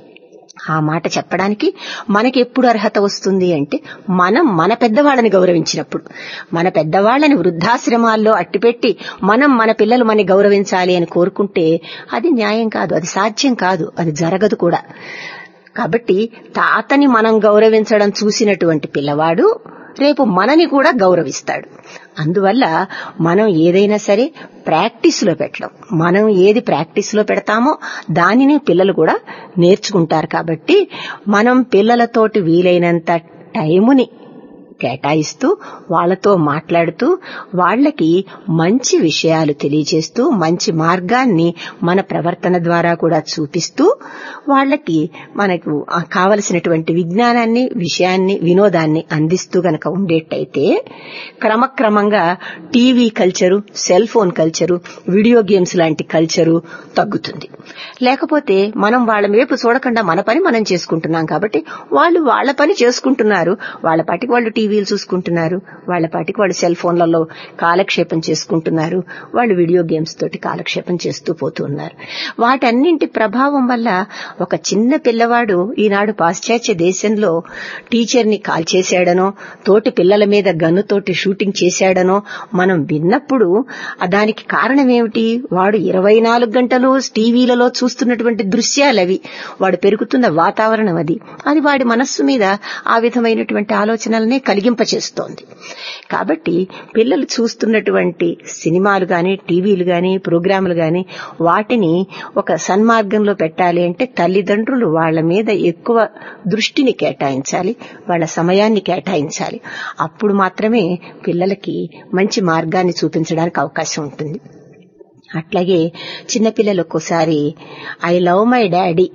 ఆ మాట చెప్పడానికి మనకి ఎప్పుడు అర్హత వస్తుంది అంటే మనం మన పెద్దవాళ్ళని గౌరవించినప్పుడు. మన పెద్దవాళ్ళని వృద్ధాశ్రమాల్లో అట్టిపెట్టి మనం మన పిల్లలు మనని గౌరవించాలి అని కోరుకుంటే అది న్యాయం కాదు, అది సాధ్యం కాదు, అది జరగదు కూడా. కాబట్టి తాతని మనం గౌరవించడం చూసినటువంటి పిల్లవాడు రేపు మనని కూడా గౌరవిస్తాడు. అందువల్ల మనం ఏదైనా సరే ప్రాక్టీస్ లో పెట్టడం, మనం ఏది ప్రాక్టీస్ లో పెడతామో దానిని పిల్లలు కూడా నేర్చుకుంటారు. కాబట్టి మనం పిల్లలతోటి వీలైనంత టైముని కేటాయిస్తూ వాళ్లతో మాట్లాడుతూ వాళ్లకి మంచి విషయాలు తెలియజేస్తూ మంచి మార్గాన్ని మన ప్రవర్తన ద్వారా కూడా చూపిస్తూ వాళ్లకి మనకు కావలసినటువంటి విజ్ఞానాన్ని, విషయాన్ని, వినోదాన్ని అందిస్తూ గనక ఉండేట్టయితే క్రమక్రమంగా TV culture, cell phone culture, video games లాంటి కల్చరు తగ్గుతుంది. లేకపోతే మనం వాళ్ల వైపు చూడకుండా మన పని మనం చేసుకుంటున్నాం కాబట్టి వాళ్ళు వాళ్ల పని చేసుకుంటున్నారు, వాళ్ల పాటికి వాళ్ళు టీవీలు చూసుకుంటున్నారు, వాళ్ల పాటికి వాళ్ళు సెల్ ఫోన్లలో కాలక్షేపం చేసుకుంటున్నారు, వాళ్ళు వీడియో గేమ్స్ తోటి కాలక్షేపం చేస్తూ పోతున్నారు. వాటన్నింటి ప్రభావం వల్ల ఒక చిన్న పిల్లవాడు ఈనాడు పాశ్చాత్య దేశంలో టీచర్ని కాల్ చేశాడనో, తోటి పిల్లల మీద గన్నుతోటి షూటింగ్ చేశాడనో మనం విన్నప్పుడు దానికి కారణం ఏమిటి? వాడు ఇరవై నాలుగు గంటలు టీవీలలో చూస్తున్నటువంటి దృశ్యాలవి, వాడు పెరుగుతున్న వాతావరణం అది అది వాడి మనస్సు మీద ఆ విధమైనటువంటి ఆలోచనలనే కలిగింపచేస్తోంది. కాబట్టి పిల్లలు చూస్తున్నటువంటి సినిమాలు గాని, టీవీలు గాని, ప్రోగ్రాములు గాని వాటిని ఒక సన్మార్గంలో పెట్టాలి అంటే తల్లిదండ్రులు వాళ్ల మీద ఎక్కువ దృష్టిని కేటాయించాలి, వాళ్ల సమయాన్ని కేటాయించాలి. అప్పుడు మాత్రమే పిల్లలకి మంచి మార్గాన్ని చూపించడానికి అవకాశం ఉంటుంది. అట్లాగే చిన్నపిల్లలు ఒక్కోసారి I love my daddy,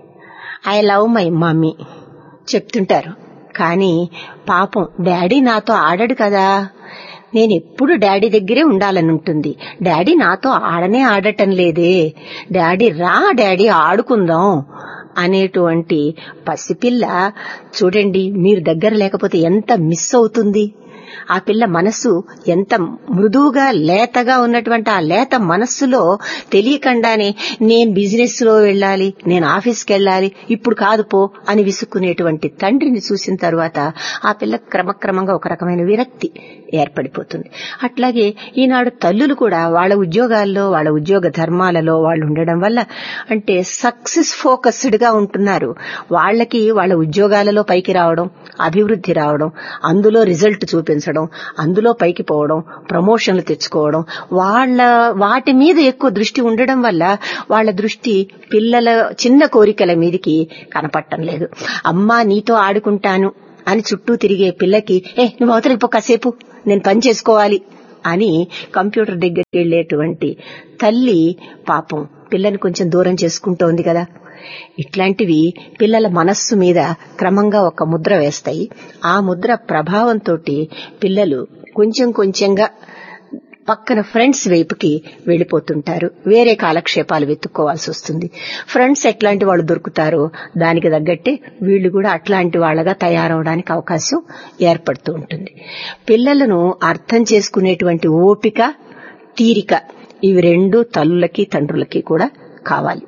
I love my mummy చెప్తుంటారు. కానీ పాపం డాడీ నాతో ఆడడు కదా, నేను ఎప్పుడు డాడీ దగ్గరే ఉండాలని ఉంటుంది, డాడీ నాతో ఆడనే ఆడటం లేదే, డాడీ రా డాడీ ఆడుకుందాం అనేటువంటి పసిపిల్ల చూడండి మీరు దగ్గర లేకపోతే ఎంత మిస్ అవుతుంది. ఆ పిల్ల మనస్సు ఎంత మృదువుగా లేతగా ఉన్నటువంటి ఆ లేత మనస్సులో తెలియకుండానే నేను బిజినెస్ లో వెళ్ళాలి, నేను ఆఫీస్కి వెళ్ళాలి, ఇప్పుడు కాదు పో అని విసుక్కునేటువంటి తండ్రిని చూసిన తర్వాత ఆ పిల్ల క్రమక్రమంగా ఒక రకమైన విరక్తి ఏర్పడిపోతుంది. అట్లాగే ఈనాడు తల్లులు కూడా వాళ్ళ ఉద్యోగాల్లో వాళ్ళ ఉద్యోగ ధర్మాలలో వాళ్ళు ఉండడం వల్ల అంటే సక్సెస్ ఫోకస్డ్ గా ఉంటున్నారు. వాళ్ళకి వాళ్ళ ఉద్యోగాలలో పైకి రావడం, అభివృద్ధి రావడం, అందులో రిజల్ట్ చూపించడం, అందులో పైకి పోవడం, ప్రమోషన్లు తెచ్చుకోవడం, వాళ్ళ వాటి మీద ఎక్కువ దృష్టి ఉండడం వల్ల వాళ్ళ దృష్టి పిల్లల చిన్న కోరికల మీదకి కనపడటం లేదు. అమ్మా నీతో ఆడుకుంటాను అని చుట్టూ తిరిగే పిల్లకి ఏ నువ్వు అవతలికి పో కాసేపు నేను పని చేసుకోవాలి అని కంప్యూటర్ దగ్గరికి వెళ్లేటువంటి తల్లి పాపం పిల్లని కొంచెం దూరం చేసుకుంటోంది కదా. ఇట్లాంటివి పిల్లల మనస్సు మీద క్రమంగా ఒక ముద్ర వేస్తాయి. ఆ ముద్ర ప్రభావంతో పిల్లలు కొంచెం కొంచెంగా పక్కన ఫ్రెండ్స్ వైపుకి వెళ్లిపోతుంటారు. వేరే కాలక్షేపాలు వెతుక్కోవాల్సి వస్తుంది. ఫ్రెండ్స్ ఎట్లాంటి వాళ్ళు దొరుకుతారో దానికి తగ్గట్టే వీళ్లు కూడా అట్లాంటి వాళ్లగా తయారవడానికి అవకాశం ఏర్పడుతూ ఉంటుంది. పిల్లలను అర్థం చేసుకునేటువంటి ఓపిక, తీరిక ఇవి రెండు తల్లులకి తండ్రులకి కూడా కావాలి.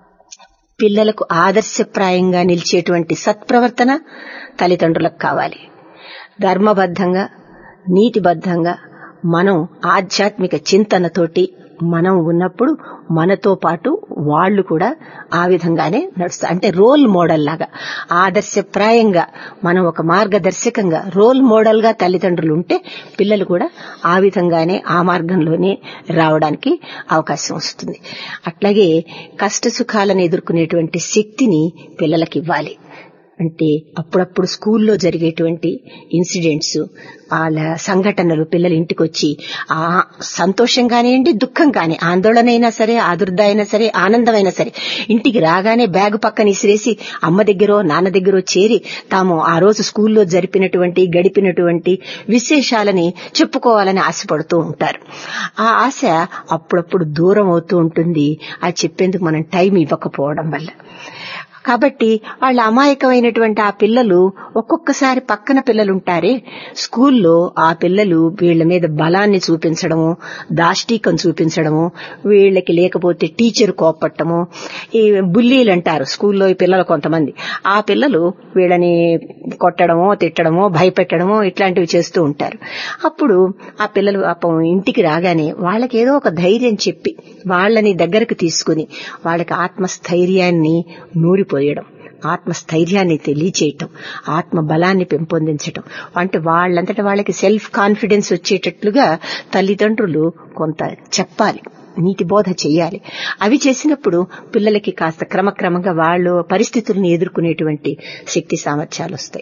పిల్లలకు ఆదర్శప్రాయంగా నిలిచేటువంటి సత్ప్రవర్తన తల్లిదండ్రులకు కావాలి. ధర్మబద్ధంగా, నీతిబద్ధంగా మనం ఆధ్యాత్మిక చింతనతోటి మనం ఉన్నప్పుడు మనతో పాటు వాళ్లు కూడా ఆ విధంగానే నడుస్తారు. అంటే రోల్ మోడల్ లాగా ఆదర్శప్రాయంగా మనం ఒక మార్గదర్శకంగా రోల్ మోడల్ గా తల్లిదండ్రులు ఉంటే పిల్లలు కూడా ఆ విధంగానే ఆ మార్గంలోనే రావడానికి అవకాశం వస్తుంది. అట్లాగే కష్ట సుఖాలను ఎదుర్కొనేటువంటి శక్తిని పిల్లలకి ఇవ్వాలి. అంటే అప్పుడప్పుడు స్కూల్లో జరిగేటువంటి ఇన్సిడెంట్స్, వాళ్ళ సంఘటనలు పిల్లలు ఇంటికి వచ్చి ఆ సంతోషం కానివ్వండి, దుఃఖం కానీ, ఆందోళన అయినా సరే, ఆదుర్ద అయినా సరే, ఆనందమైనా సరే ఇంటికి రాగానే బ్యాగు పక్కన ఇసిరేసి అమ్మ దగ్గరో నాన్న దగ్గరో చేరి తాము ఆ రోజు స్కూల్లో జరిపినటువంటి గడిపినటువంటి విశేషాలని చెప్పుకోవాలని ఆశపడుతూ ఉంటారు. ఆ ఆశ అప్పుడప్పుడు దూరం అవుతూ ఉంటుంది అది చెప్పేందుకు మనం టైం ఇవ్వకపోవడం వల్ల. కాబట్టి వాళ్ళ అమాయకమైనటువంటి ఆ పిల్లలు ఒక్కొక్కసారి పక్కన పిల్లలుంటారే స్కూల్లో, ఆ పిల్లలు వీళ్ల మీద బలాన్ని చూపించడము, దాష్టీకం చూపించడము, వీళ్లకి లేకపోతే టీచర్ కోపట్టము, ఈ బుల్లీలు అంటారు స్కూల్లో ఈ పిల్లలు కొంతమంది, ఆ పిల్లలు వీళ్ళని కొట్టడమో తిట్టడమో భయపెట్టడమో ఇట్లాంటివి చేస్తూ ఉంటారు. అప్పుడు ఆ పిల్లలు పాపం ఇంటికి రాగానే వాళ్ళకేదో ఒక ధైర్యం చెప్పి వాళ్ళని దగ్గరకు తీసుకుని వాళ్ళకి ఆత్మస్థైర్యాన్ని నూరిపోయడం, ఆత్మస్థైర్యాన్ని తెలియచేయటం, ఆత్మ బలాన్ని పెంపొందించటం, అంటే వాళ్ళంతటా వాళ్ళకి సెల్ఫ్ కాన్ఫిడెన్స్ వచ్చేటట్లుగా తల్లిదండ్రులు కొంత చెప్పాలి, నీతి బోధ చెయ్యాలి. అవి చేసినప్పుడు పిల్లలకి కాస్త క్రమక్రమంగా వాళ్ళు పరిస్థితులను ఎదుర్కొనేటువంటి శక్తి సామర్థ్యాలు వస్తాయి.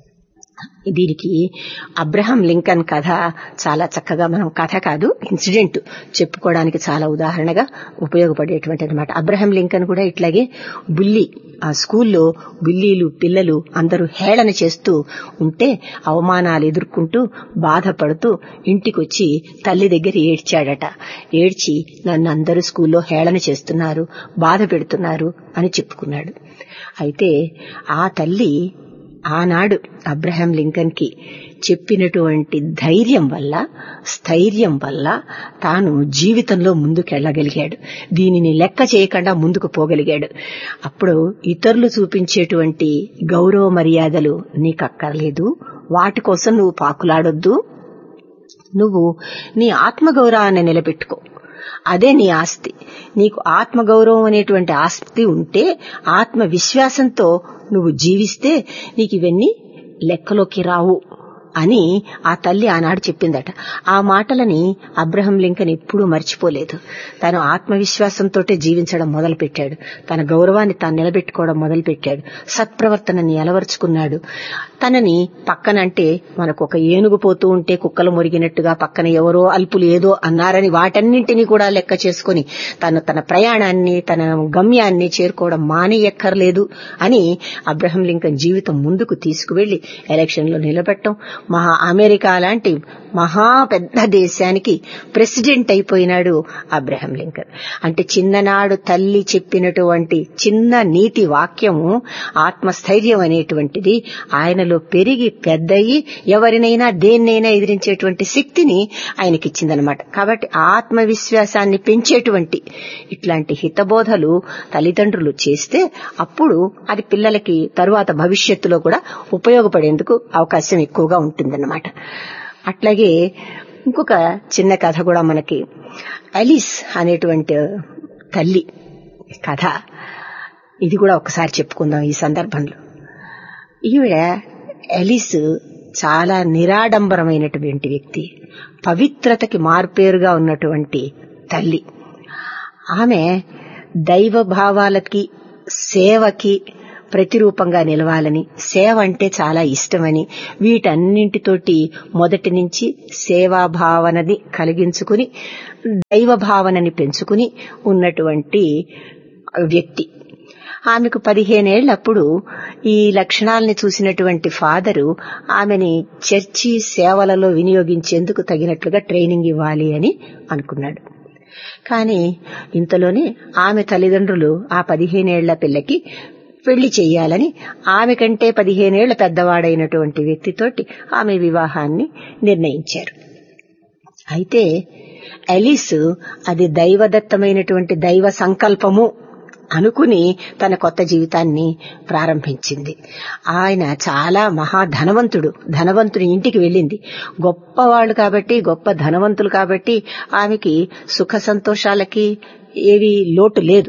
దీనికి అబ్రహం లింకన్ కథ చాలా చక్కగా, మనం కథ కాదు ఇన్సిడెంట్ చెప్పుకోవడానికి చాలా ఉదాహరణగా ఉపయోగపడేటువంటి అనమాట. అబ్రహం లింకన్ కూడా ఇట్లాగే బుల్లి, ఆ స్కూల్లో బుల్లీలు పిల్లలు అందరూ హేళన చేస్తూ ఉంటే అవమానాలు ఎదుర్కొంటూ బాధపడుతూ ఇంటికొచ్చి తల్లి దగ్గర ఏడ్చాడట. ఏడ్చి నన్ను అందరూ స్కూల్లో హేళన చేస్తున్నారు, బాధ పెడుతున్నారు అని చెప్పుకున్నాడు. అయితే ఆ తల్లి ఆనాడు అబ్రహం లింకన్ కి చెప్పినటువంటి ధైర్యం వల్ల, స్థైర్యం వల్ల తాను జీవితంలో ముందుకెళ్లగలిగాడు. దీనిని లెక్క చేయకుండా ముందుకు పోగలిగాడు. అప్పుడు ఇతరులు చూపించేటువంటి గౌరవ మర్యాదలు నీకు అక్కర్లేదు, వాటి కోసం నువ్వు పాకులాడొద్దు. నువ్వు నీ ఆత్మగౌరవాన్ని నిలబెట్టుకో, అదే నీ ఆస్తి. నీకు ఆత్మగౌరవం అనేటువంటి ఆస్తి ఉంటే, ఆత్మవిశ్వాసంతో నువ్వు జీవిస్తే నీకు ఇవన్నీ లెక్కలోకి రావు అని ఆ తల్లి ఆనాడు చెప్పిందట. ఆ మాటలని అబ్రహం లింకన్ ఎప్పుడూ మర్చిపోలేదు. తను ఆత్మవిశ్వాసంతో జీవించడం మొదలుపెట్టాడు, తన గౌరవాన్ని తాను నిలబెట్టుకోవడం మొదలుపెట్టాడు, సత్ప్రవర్తనని అలవర్చుకున్నాడు. తనని పక్కనంటే మనకు ఒక ఏనుగు పోతూ ఉంటే కుక్కలు మురిగినట్టుగా పక్కన ఎవరో అల్పులు ఏదో అన్నారని వాటన్నింటినీ కూడా లెక్క చేసుకుని తను తన ప్రయాణాన్ని, తన గమ్యాన్ని చేరుకోవడం మానేయక్కర్లేదు అని అబ్రహం లింకన్ జీవితం ముందుకు తీసుకువెళ్లి ఎలక్షన్ లో నిలబెట్టడం, మహా అమెరికా లాంటి మహా పెద్ద దేశానికి ప్రెసిడెంట్ అయిపోయినాడు అబ్రహం లింకన్. అంటే చిన్ననాడు తల్లి చెప్పినటువంటి చిన్న నీతి వాక్యము, ఆత్మస్థైర్యం అనేటువంటిది ఆయనలో ఆయనలో పెరిగి పెద్దయి ఎవరినైనా దేన్నైనా ఎదిరించేటువంటి శక్తిని ఆయనకిచ్చిందనమాట. కాబట్టి ఆత్మవిశ్వాసాన్ని పెంచేటువంటి ఇట్లాంటి హితబోధలు తల్లిదండ్రులు చేస్తే అప్పుడు అది పిల్లలకి తరువాత భవిష్యత్తులో కూడా ఉపయోగపడేందుకు అవకాశం ఎక్కువగా ఉంటుందన్నమాట. అట్లాగే ఇంకొక చిన్న కథ కూడా మనకి అలీస్ అనేటువంటి తల్లి కథ, ఇది కూడా ఒకసారి చెప్పుకుందాం ఈ సందర్భంలో. ఈవిడ అలీస్ చాలా నిరాడంబరమైనటువంటి వ్యక్తి, పవిత్రతకి మార్పేరుగా ఉన్నటువంటి తల్లి. ఆమె దైవ భావాలకి సేవకి ప్రతిరూపంగా నిలవాలని, సేవ అంటే చాలా ఇష్టమని, వీటన్నింటితోటి మొదటి నుంచి సేవాభావనని కలిగించుకుని దైవ భావనని పెంచుకుని ఉన్నటువంటి వ్యక్తి. ఆమెకు పదిహేనేళ్లప్పుడు ఈ లక్షణాలని చూసినటువంటి ఫాదరు ఆమెని చర్చి సేవలలో వినియోగించేందుకు తగినట్లుగా ట్రైనింగ్ ఇవ్వాలి అని అనుకున్నాడు. కానీ ఇంతలోనే ఆమె తల్లిదండ్రులు ఆ పదిహేనేళ్ల పిల్లకి పెళ్లి చెయ్యాలని ఆమె కంటే పదిహేనేళ్ల పెద్దవాడైనటువంటి వ్యక్తితోటి ఆమె వివాహాన్ని నిర్ణయించారు. అయితే అలీస్ అది దైవదత్తమైనటువంటి దైవ సంకల్పము అనుకుని తన కొత్త జీవితాన్ని ప్రారంభించింది. ఆయన చాలా మహాధనవంతుడు, ధనవంతుని ఇంటికి వెళ్ళింది. గొప్పవాళ్లు కాబట్టి, గొప్ప ధనవంతులు కాబట్టి ఆమెకి సుఖ సంతోషాలకి ఏవి లోటు లేదు.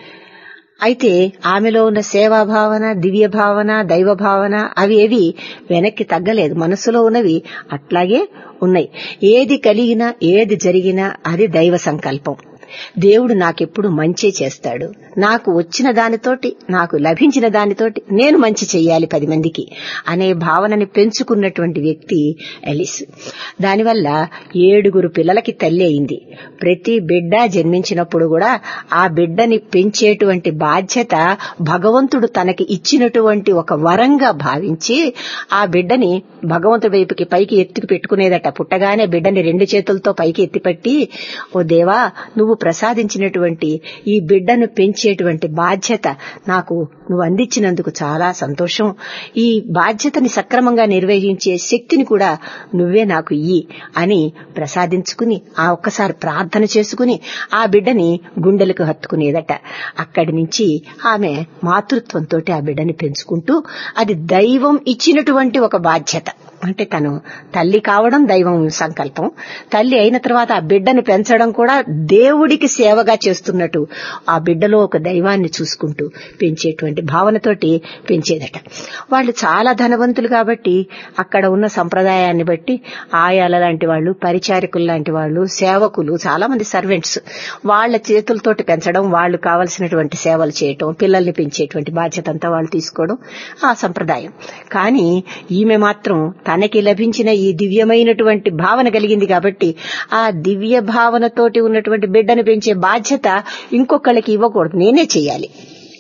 అయితే ఆమెలో ఉన్న సేవా భావన, దివ్య భావన, దైవ భావన అవి ఏవి వెనక్కి తగ్గలేదు. మనసులో ఉన్నవి అట్లాగే ఉన్నాయి. ఏది కలిగినా ఏది జరిగినా అది దైవ సంకల్పం. దేవుడు నాకెప్పుడు మంచి చేస్తాడు, నాకు వచ్చిన దానితోటి, నాకు లభించిన దానితోటి నేను మంచి చెయ్యాలి పది మందికి అనే భావనని పెంచుకున్నటువంటి వ్యక్తి అలీస్. దానివల్ల ఏడుగురు పిల్లలకి తల్లి అయింది. ప్రతి బిడ్డ జన్మించినప్పుడు కూడా ఆ బిడ్డని పెంచేటువంటి బాధ్యత భగవంతుడు తనకి ఇచ్చినటువంటి ఒక వరంగా భావించి ఆ బిడ్డని భగవంతుడి వైపుకి పైకి ఎత్తుకు పెట్టుకునేదట. పుట్టగానే బిడ్డని రెండు చేతులతో పైకి ఎత్తిపట్టి, ఓ దేవా, నువ్వు ప్రసాదించినటువంటి ఈ బిడ్డను పెంచేటువంటి బాధ్యత నాకు నువ్వు అందించినందుకు చాలా సంతోషం. ఈ బాధ్యతని సక్రమంగా నిర్వహించే శక్తిని కూడా నువ్వే నాకు ఇయ్యి అని ప్రసాదించుకుని ఆ ఒక్కసారి ప్రార్థన చేసుకుని ఆ బిడ్డని గుండెలకు హత్తుకునేదట. అక్కడి నుంచి ఆమె మాతృత్వంతో ఆ బిడ్డని పెంచుకుంటూ, అది దైవం ఇచ్చినటువంటి ఒక బాధ్యత. అంటే తను తల్లి కావడం దైవం సంకల్పం, తల్లి అయిన తర్వాత ఆ బిడ్డను పెంచడం కూడా దేవుడికి సేవగా చేస్తున్నట్టు ఆ బిడ్డలో ఒక దైవాన్ని చూసుకుంటూ పెంచేటువంటి భావనతోటి పెంచేదట. వాళ్ళు చాలా ధనవంతులు కాబట్టి అక్కడ ఉన్న సంప్రదాయాన్ని బట్టి ఆయాల లాంటి వాళ్ళు, పరిచారికులు లాంటి వాళ్ళు, సేవకులు, చాలా మంది సర్వెంట్స్, వాళ్ల చేతులతోటి పెంచడం, వాళ్లు కావలసినటువంటి సేవలు చేయటం, పిల్లల్ని పెంచేటువంటి బాధ్యత అంతా వాళ్ళు తీసుకోవడం ఆ సంప్రదాయం. కానీ ఈమె మాత్రం తనకి లభించిన ఈ దివ్యమైనటువంటి భావన కలిగింది కాబట్టి ఆ దివ్య భావనతోటి ఉన్నటువంటి బిడ్డను పెంచే బాధ్యత ఇంకొకళ్ళకి ఇవ్వకూడదు, నేనే చెయ్యాలి,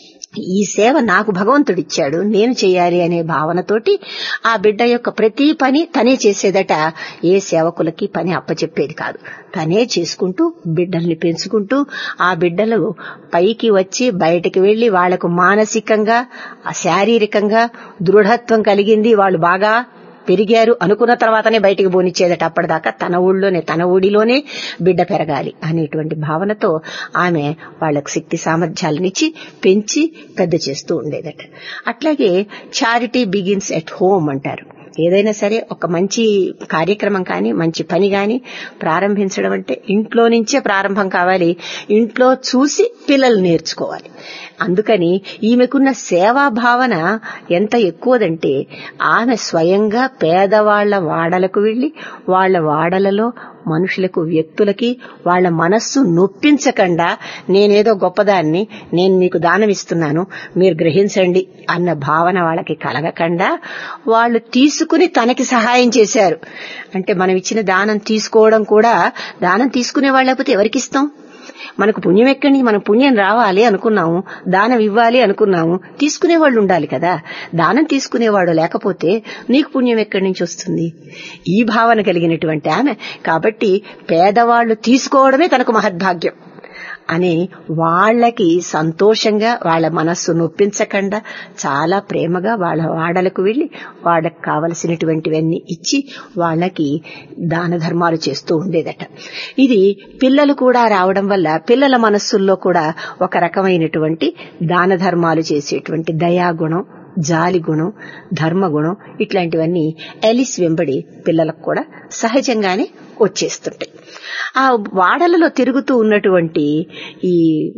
ఈ సేవ నాకు భగవంతుడిచ్చాడు, నేను చెయ్యాలి అనే భావనతోటి ఆ బిడ్డ యొక్క ప్రతి పని తనే చేసేదట. ఏ సేవకులకి పని అప్పచెప్పేది కాదు, తనే చేసుకుంటూ బిడ్డల్ని పెంచుకుంటూ ఆ బిడ్డలు పైకి వచ్చి బయటకు వెళ్లి వాళ్లకు మానసికంగా, శారీరకంగా దృఢత్వం కలిగింది, వాళ్ళు బాగా పెరిగారు అనుకున్న తర్వాతనే బయటికి పోనిచ్చేదట. అప్పటిదాకా తన ఊళ్ళోనే, తన ఊడిలోనే బిడ్డ పెరగాలి అనేటువంటి భావనతో ఆమె వాళ్లకు శక్తి సామర్థ్యాలనిచ్చి పెంచి పెద్ద చేస్తూ ఉండేదట. అట్లాగే చారిటీ బిగిన్స్ ఎట్ హోమ్ అంటారు. ఏదైనా సరే ఒక మంచి కార్యక్రమం కానీ, మంచి పని కానీ ప్రారంభించడం అంటే ఇంట్లో నుంచే ప్రారంభం కావాలి. ఇంట్లో చూసి పిల్లలు నేర్చుకోవాలి. అందుకని ఈమెకున్న సేవా భావన ఎంత ఎక్కువదంటే ఆమె స్వయంగా పేదవాళ్ల వాడలకు వెళ్లి వాళ్ల వాడలలో మనుషులకు, వ్యక్తులకి వాళ్ల మనస్సు నొప్పించకుండా నేనేదో గొప్పదాన్ని, నేను మీకు దానం ఇస్తున్నాను, మీరు గ్రహించండి అన్న భావన వాళ్ళకి కలగకుండా వాళ్ళు తీసుకుని తనకి సహాయం చేశారు. అంటే మనం ఇచ్చిన దానం తీసుకోవడం కూడా, దానం తీసుకునే వాళ్ళకపోతే ఎవరికిస్తాం? మనకు పుణ్యం ఎక్కడి, మనం పుణ్యం రావాలి అనుకున్నాము, దానం ఇవ్వాలి అనుకున్నాము, తీసుకునేవాళ్లు ఉండాలి కదా. దానం తీసుకునేవాడు లేకపోతే నీకు పుణ్యం ఎక్కడి నుంచి వస్తుంది? ఈ భావన కలిగినటువంటి ఆమె కాబట్టి పేదవాళ్లు తీసుకోవడమే తనకు మహద్భాగ్యం. అని వాళ్ళకి సంతోషంగా వాళ్ళ మనస్సు నొప్పించకుండా చాలా ప్రేమగా వాళ్ళ వాడలకు వెళ్లి వాళ్ళకి కావలసినటువంటివన్నీ ఇచ్చి వాళ్ళకి దాన ధర్మాలు చేస్తూ ఉండేదట. ఇది పిల్లలు కూడా రావడం వల్ల పిల్లల మనస్సుల్లో కూడా ఒక రకమైనటువంటి దాన ధర్మాలు చేసేటువంటి దయాగుణం, జాలి గుణం, ధర్మగుణం ఇట్లాంటివన్నీ ఎలిస్ వెంబడి పిల్లలకు కూడా సహజంగానే వచ్చేస్తుంటాయి. ఆ వాడలలో తిరుగుతూ ఉన్నటువంటి ఈ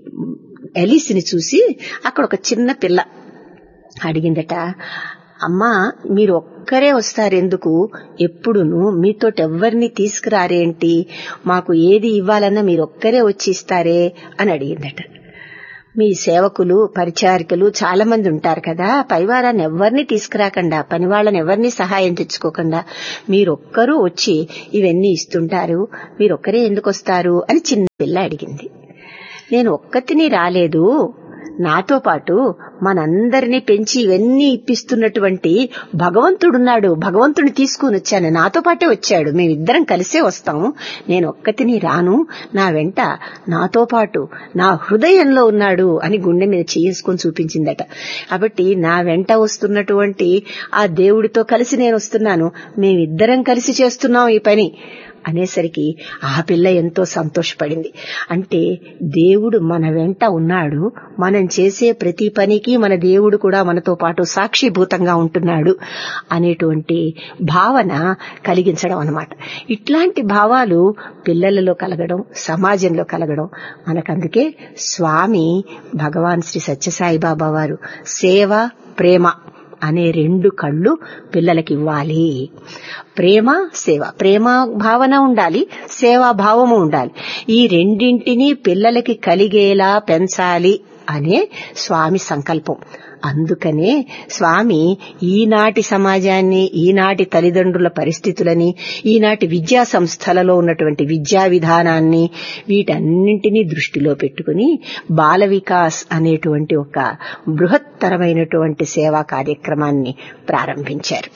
ఎలిస్ ని చూసి అక్కడ ఒక చిన్న పిల్ల అడిగిందట, అమ్మా మీరు ఒక్కరే వస్తారెందుకు, ఎప్పుడును మీతోటి ఎవ్వరిని తీసుకురారేంటి, మాకు ఏది ఇవ్వాలన్నా మీరు ఒక్కరే వచ్చి ఇస్తారే అని అడిగిందట. మీ సేవకులు పరిచారికలు చాలా మంది ఉంటారు కదా, పైవారాన్ని ఎవరిని తీసుకురాకుండా, పని వాళ్ళని ఎవరిని సహాయం తెచ్చుకోకుండా మీరొక్కరూ వచ్చి ఇవన్నీ ఇస్తుంటారు, మీరొక్కరే ఎందుకు వస్తారు అని చిన్న పిల్ల అడిగింది. నేను ఒక్కతిని రాలేదు, నాతో పాటు మనందరినీ పెంచి ఇవన్నీ ఇప్పిస్తున్నటువంటి భగవంతుడున్నాడు, భగవంతుడిని తీసుకుని వచ్చాను, నాతో పాటే వచ్చాడు, మేమిద్దరం కలిసే వస్తాము, నేను ఒక్కతిని రాను, నా వెంట నాతో పాటు నా హృదయంలో ఉన్నాడు అని గుండె మీద చేసుకుని చూపించిందట. కాబట్టి నా వెంట వస్తున్నటువంటి ఆ దేవుడితో కలిసి నేను వస్తున్నాను, మేమిద్దరం కలిసి చేస్తున్నాం ఈ పని అనేసరికి ఆ పిల్ల ఎంతో సంతోషపడింది. అంటే దేవుడు మన వెంట ఉన్నాడు, మనం చేసే ప్రతి పనికి మన దేవుడు కూడా మనతో పాటు సాక్షిభూతంగా ఉంటున్నాడు అనేటువంటి భావన కలిగించడం అన్నమాట. ఇట్లాంటి భావాలు పిల్లలలో కలగడం, సమాజంలో కలగడం మనకందుకే స్వామి భగవాన్ శ్రీ సత్యసాయిబాబా వారు సేవ, ప్రేమ అనే రెండు కళ్ళు పిల్లలకి ఇవ్వాలి. ప్రేమ, సేవ, ప్రేమ భావన ఉండాలి, సేవా భావము ఉండాలి. ఈ రెండింటినీ పిల్లలకి కలిగేలా పెంచాలి అనే స్వామి సంకల్పం. అందుకనే స్వామి ఈనాటి సమాజాన్ని, ఈనాటి తల్లిదండ్రుల పరిస్థితులని, ఈనాటి విద్యా సంస్థలలో ఉన్నటువంటి విద్యా విధానాన్ని వీటన్నింటినీ దృష్టిలో పెట్టుకుని బాల వికాస్ అనేటువంటి ఒక బృహత్తరమైనటువంటి సేవా కార్యక్రమాన్ని ప్రారంభించారు.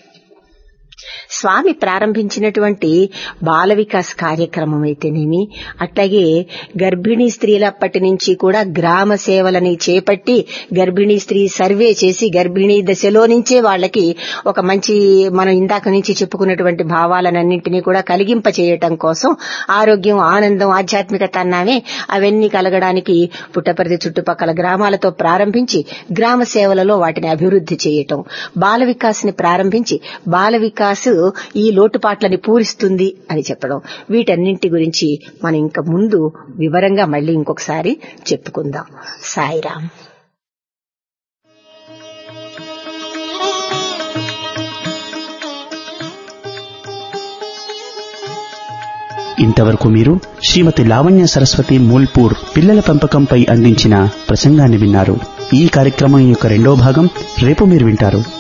స్వామి ప్రారంభించినటువంటి బాల వికాస్ కార్యక్రమం అయితేనేమి, అట్లాగే గర్భిణీ స్త్రీలప్పటి నుంచి కూడా గ్రామ సేవలని చేపట్టి గర్భిణీ స్త్రీ సర్వే చేసి గర్భిణీ దశలో నుంచే వాళ్ళకి ఒక మంచి, మనం ఇందాక నుంచి చెప్పుకున్నటువంటి భావాలన్నింటినీ కూడా కలిగింప చేయటం కోసం ఆరోగ్యం, ఆనందం, ఆధ్యాత్మికత అన్నామే అవన్నీ కలగడానికి పుట్టపర్తి చుట్టుపక్కల గ్రామాలతో ప్రారంభించి గ్రామ సేవలలో వాటిని అభివృద్ధి చేయటం, బాల వికాస్ ని ప్రారంభించి బాల వికాస్ ఈ లోటుపాట్లని పూరిస్తుంది అని చెప్పడం, వీటన్నింటి గురించి మనం ఇంకా ముందు వివరంగా మళ్ళీ ఇంకొకసారి చెప్పుకుందాం. సాయిరాం. ఇంతవరకు మీరు శ్రీమతి లావణ్య సరస్వతి మూల్పూర్ పిల్లల పెంపకంపై అందించిన ప్రసంగాన్ని విన్నారు. ఈ కార్యక్రమం యొక్క రెండో భాగం రేపు మీరు వింటారు.